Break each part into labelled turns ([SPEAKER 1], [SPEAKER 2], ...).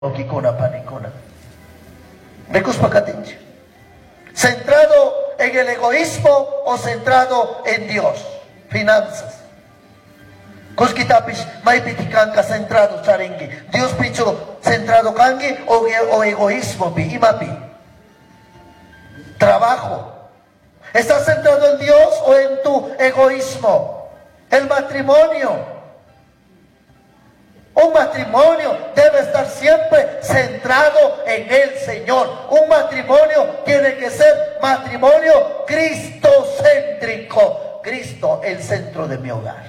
[SPEAKER 1] Okikuna panikuna. Recus pacatinche. ¿Centrado en el egoísmo o centrado en Dios? Finanzas. Kuskitapish maipitikanka centrado charingi. Dios picho centrado kangi o egoísmo pi imapi. Trabajo. ¿Estás centrado en Dios o en tu egoísmo? El matrimonio. Un matrimonio debe estar siempre centrado en el Señor. Un matrimonio tiene que ser matrimonio cristocéntrico. Cristo, el centro de mi hogar.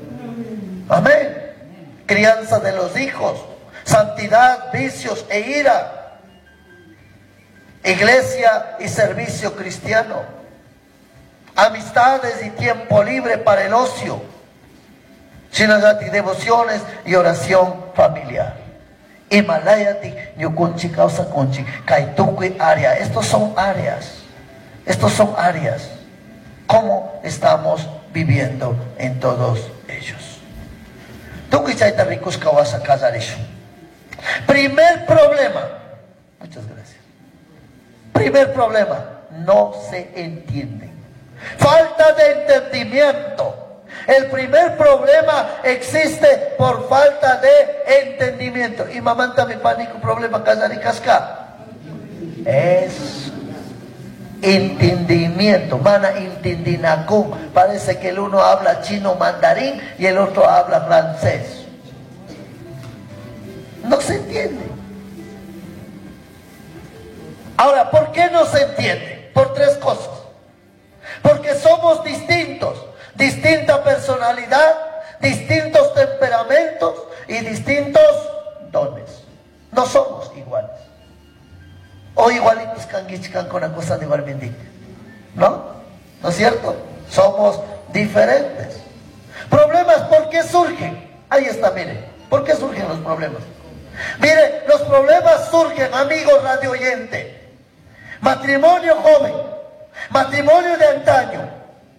[SPEAKER 1] Amén. Crianza de los hijos, santidad, vicios e ira. Iglesia y servicio cristiano. Amistades y tiempo libre para el ocio. Shinagati, devociones y oración familiar. Himalayati, Yukunchi, Causa Kunchi, Kaituki, área. Estos son áreas. Estos son áreas. ¿Cómo estamos viviendo en todos ellos? Primer problema. Muchas gracias. Primer problema. No se entienden. Falta de entendimiento. El primer problema existe por falta de entendimiento. Y mamanta mi pánico problema casaricasca. Es entendimiento. Mana intendinacún. Parece que el uno habla chino mandarín y el otro habla francés. No se entiende. Ahora, ¿por qué no se entiende? Por tres cosas. Porque somos distintos. Distinta personalidad, distintos temperamentos y distintos dones. No somos iguales. O igualitos canguichcan con la cosa de igual bendita. ¿No? ¿No es cierto? Somos diferentes. Problemas, ¿por qué surgen? Ahí está, miren. ¿Por qué surgen los problemas? Miren, los problemas surgen, amigos radio oyente. Matrimonio joven, matrimonio de antaño.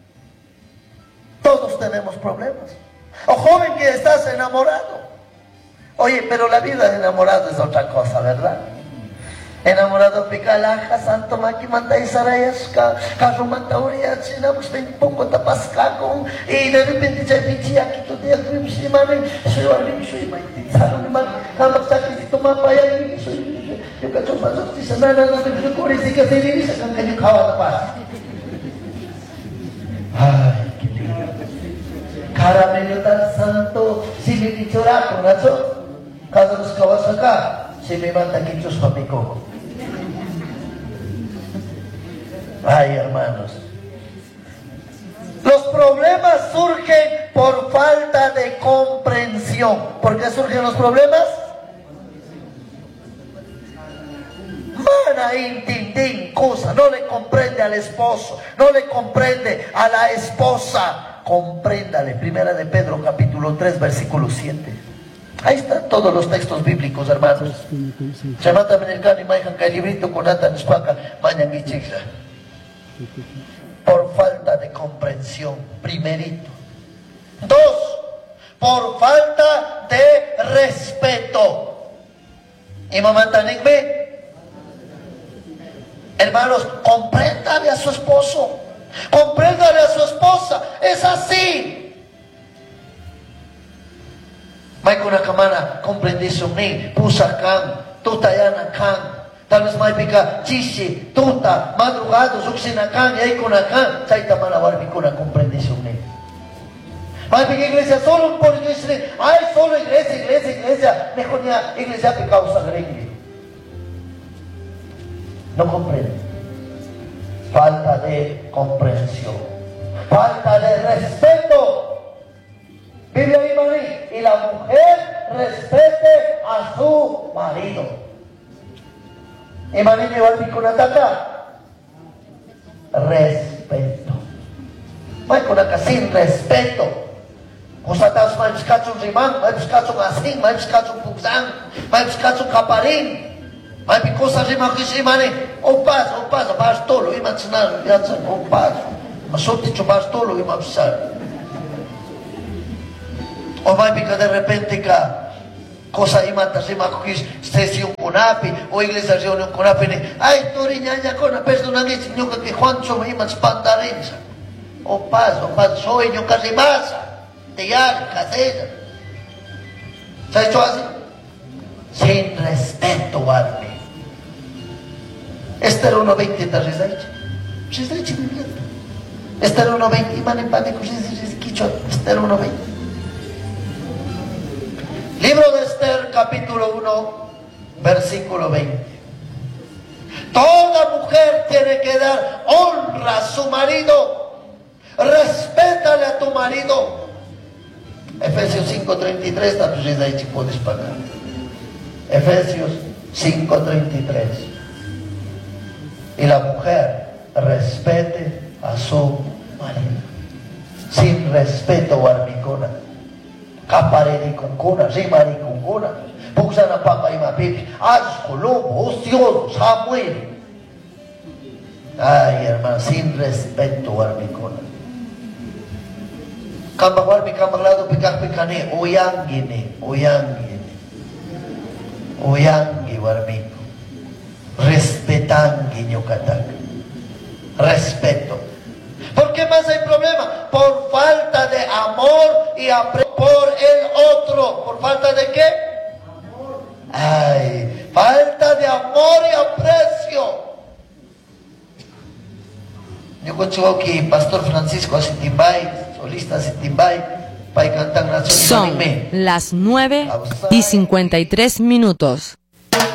[SPEAKER 1] Todos tenemos problemas. O joven que estás enamorado. Oye, pero la vida de enamorado es otra cosa, ¿verdad? Enamorado picalaja, santo maki manta isarayasca, carro manta uriachina, pues ven poco tapascaco, y de repente ya pichi aquí tu día grimshimane, soy alim, soy maitizaro, ni man, hamak sacrificio mapaya, y soy, yo cacho más justicia, nada, no te preocupes, y que se divisa, que yo cava la paz. Ay, qué lindo. Caramelo tan santo, si me dichoraco, ¿nacho? Cada los cabas acá, si me manda quichos para mi coco. Ay, hermanos. Los problemas surgen por falta de comprensión. ¿Por qué surgen los problemas? Mana intindín cosa, no le comprende al esposo, no le comprende a la esposa. Compréndale. Primera de Pedro, capítulo 3, versículo 7. Ahí están todos los textos bíblicos, hermanos. Por falta de comprensión, primerito. Dos, por falta de respeto. Y hermanos, compréndale a su esposo, compréndale a su esposa, es así. Maikuna kamana comprendiste mí, pusa kan, tutayana kan, tal vez maipika chishi, tuta, madrugado, suksina kan, yaikuna kan, chaita mana barbicuna comprendiste mí. Maipika iglesia solo por iglesia, ay solo iglesia, mejor ya iglesia que causa gringue. No comprende. Falta de comprensión. Falta de respeto. Vive ahí, Marí. Y la mujer respete a su marido. Y Marí me va a decir con ataca. Respeto. Vai con acá sin respeto. Usatas mais buscachun rimán, mais buscachun asín, mais buscachun puzán, mais buscachun caparín. Mas because as imaginei, o bastolo, imaginar, o paso, mas só te bastolo, imaginar. O vai ficar de repente cá, cosa y mata se ma sesión con api o iglesia reunión con api ay toriñaña con persona que señor que Juancho me iba espantarenza o paso soy yo casi masa te ya casera ¿sabes esto así? Sin respeto Armi este era 1.20 te resaiche este era 1.20 y man en pane este era 1.20. Libro de Esther, capítulo 1, versículo 20. Toda mujer tiene que dar honra a su marido. Respétale a tu marido. Efesios 5:33, también ahí si puedes pagar. Efesios 5:33. Y la mujer respete a su marido. Sin respeto, barbicona. Capareri kunkuna, rimari kunkuna, puxana papa y mapipi, asco, lobo, ocioso, Samuel. Ay, hermano, sin respeto, barbicona. Kamba barbi, kamba lado, picar picane, oyangine, oyangi, barbico. Respetangi, ñucatac. Respeto. ¿Por qué más hay problema? Por falta de amor y aprecio por el otro. ¿Por falta de qué? Amor. Ay, falta de amor y aprecio. Yo consigo que Pastor Francisco Asitimbay, solista Asitimbay, para cantar nación.
[SPEAKER 2] Son las 9:53.